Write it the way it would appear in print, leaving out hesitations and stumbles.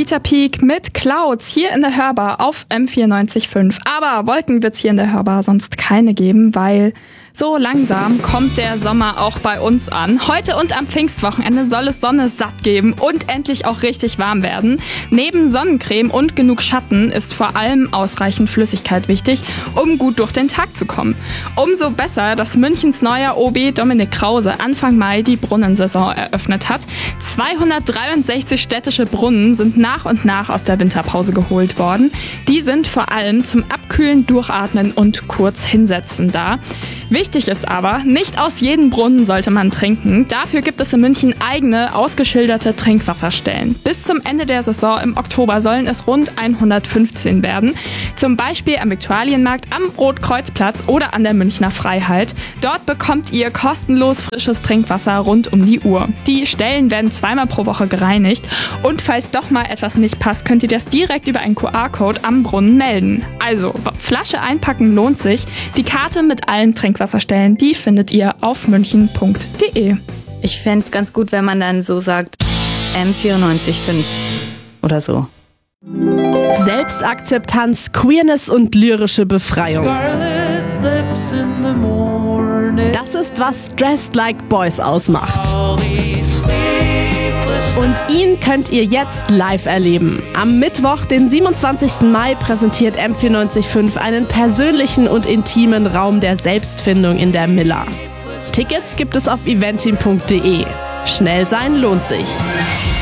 Peter Peak mit Clouds hier in der Hörbar auf M94.5. Aber Wolken wird's hier in der Hörbar sonst keine geben, weil so langsam kommt der Sommer auch bei uns an. Heute und am Pfingstwochenende soll es Sonne satt geben und endlich auch richtig warm werden. Neben Sonnencreme und genug Schatten ist vor allem ausreichend Flüssigkeit wichtig, um gut durch den Tag zu kommen. Umso besser, dass Münchens neuer OB Dominik Krause Anfang Mai die Brunnensaison eröffnet hat. 263 städtische Brunnen sind nach und nach aus der Winterpause geholt worden. Die sind vor allem zum Abkühlen, Durchatmen und kurz hinsetzen da. Wichtig ist aber, nicht aus jedem Brunnen sollte man trinken. Dafür gibt es in München eigene, ausgeschilderte Trinkwasserstellen. Bis zum Ende der Saison im Oktober sollen es rund 115 werden. Zum Beispiel am Viktualienmarkt, am Rotkreuzplatz oder an der Münchner Freiheit. Dort bekommt ihr kostenlos frisches Trinkwasser rund um die Uhr. Die Stellen werden zweimal pro Woche gereinigt. Und falls doch mal etwas nicht passt, könnt ihr das direkt über einen QR-Code am Brunnen melden. Also, Flasche einpacken lohnt sich. Die Karte mit allen Trinkwasserstellen, die findet ihr auf münchen.de. Ich fände es ganz gut, wenn man dann so sagt M94.5 oder so. Selbstakzeptanz, Queerness und lyrische Befreiung. Das ist, was Dressed Like Boys ausmacht. Und ihn könnt ihr jetzt live erleben. Am Mittwoch, den 27. Mai, präsentiert M94.5 einen persönlichen und intimen Raum der Selbstfindung in der Miller. Tickets gibt es auf eventim.de. Schnell sein lohnt sich.